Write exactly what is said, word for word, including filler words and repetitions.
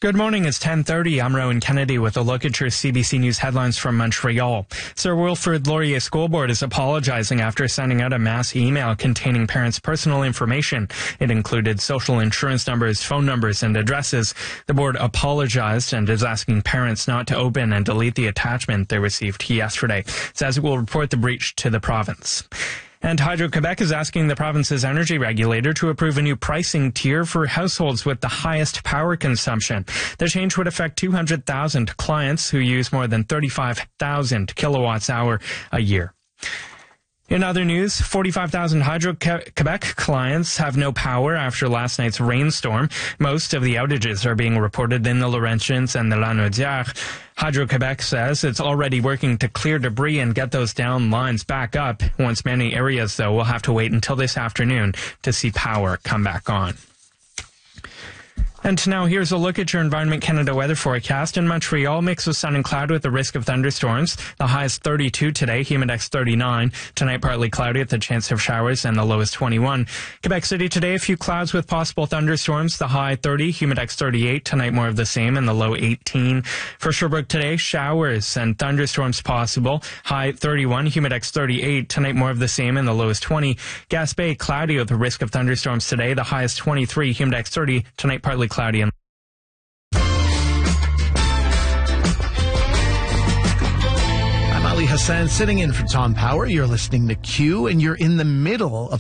Good morning, it's ten thirty. I'm Rowan Kennedy with a look at your C B C News headlines from Montreal. Sir Wilfrid Laurier School Board is apologizing after sending out a mass email containing parents' personal information. It included social insurance numbers, phone numbers, and addresses. The board apologized and is asking parents not to open and delete the attachment they received yesterday. It says it will report the breach to the province. And Hydro-Quebec is asking the province's energy regulator to approve a new pricing tier for households with the highest power consumption. The change would affect two hundred thousand clients who use more than thirty-five thousand kilowatts hour a year. In other news, forty-five thousand Hydro-Quebec clients have no power after last night's rainstorm. Most of the outages are being reported in the Laurentians and the Lanaudière. Hydro-Quebec says it's already working to clear debris and get those down lines back up. Once many areas, though, will have to wait until this afternoon to see power come back on. And now here's a look at your Environment Canada weather forecast. In Montreal, mix of sun and cloud with the risk of thunderstorms. The high is thirty-two today, humidex thirty-nine. Tonight, partly cloudy with the chance of showers, and the low is twenty-one. Quebec City today, a few clouds with possible thunderstorms. The high thirty, humidex thirty-eight. Tonight, more of the same, and the low eighteen. For Sherbrooke today, showers and thunderstorms possible. High thirty-one, humidex thirty-eight. Tonight, more of the same, and the low is twenty. Gaspé, cloudy with the risk of thunderstorms today. The high is twenty-three, humidex thirty. Tonight, partly cloudy. And I'm Ali Hassan sitting in for Tom Power. You're listening to Q, and you're in the middle of